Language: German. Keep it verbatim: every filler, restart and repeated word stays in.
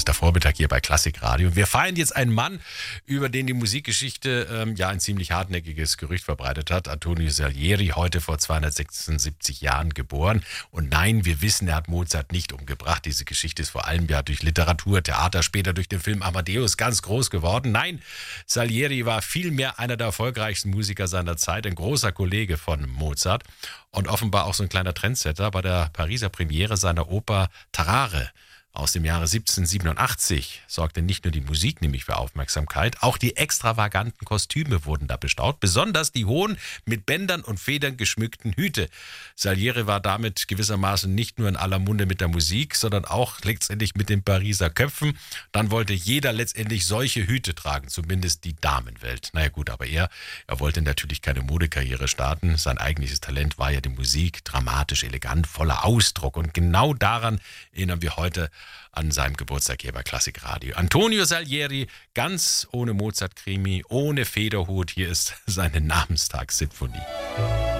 ist der Vormittag hier bei Klassik Radio. Wir feiern jetzt einen Mann, über den die Musikgeschichte ähm, ja ein ziemlich hartnäckiges Gerücht verbreitet hat. Antonio Salieri, heute vor zweihundertsechsundsiebzig Jahren geboren. Und nein, wir wissen, er hat Mozart nicht umgebracht. Diese Geschichte ist vor allem ja durch Literatur, Theater, später durch den Film Amadeus ganz groß geworden. Nein, Salieri war vielmehr einer der erfolgreichsten Musiker seiner Zeit, ein großer Kollege von Mozart und offenbar auch so ein kleiner Trendsetter bei der Pariser Premiere seiner Oper Tarare aus dem Jahre siebzehnhundertsiebenundachtzig sorgte nicht nur die Musik nämlich für Aufmerksamkeit, auch die extravaganten Kostüme wurden da bestaunt, besonders die hohen, mit Bändern und Federn geschmückten Hüte. Salieri war damit gewissermaßen nicht nur in aller Munde mit der Musik, sondern auch letztendlich mit den Pariser Köpfen. Dann wollte jeder letztendlich solche Hüte tragen, zumindest die Damenwelt. Naja gut, aber er, er wollte natürlich keine Modekarriere starten. Sein eigentliches Talent war ja die Musik, dramatisch, elegant, voller Ausdruck. Und genau daran erinnern wir heute an seinem Geburtstag hier bei Klassik Radio. Antonio Salieri, ganz ohne Mozart-Krimi, ohne Federhut. Hier ist seine Namenstagssinfonie.